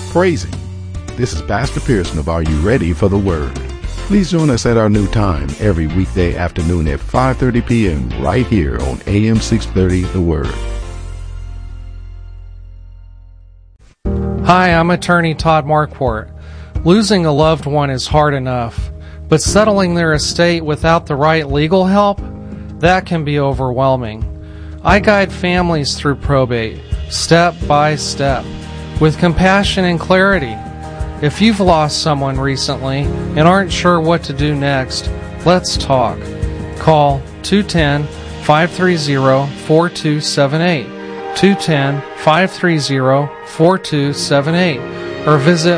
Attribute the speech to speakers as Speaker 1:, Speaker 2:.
Speaker 1: Praise Him. This is Pastor Pearson of Are You Ready for the Word? Please join us at our new time every weekday afternoon at 5:30 p.m. right here on AM 630 The Word.
Speaker 2: Hi, I'm attorney Todd Marquardt. Losing a loved one is hard enough, but settling their estate without the right legal help, that can be overwhelming. I guide families through probate, step by step, with compassion and clarity. If you've lost someone recently and aren't sure what to do next, let's talk. Call 210-530-4278, 210-530-4278, or visit